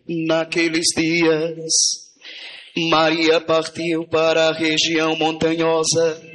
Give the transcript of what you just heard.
Naqueles dias, Maria partiu para a região montanhosa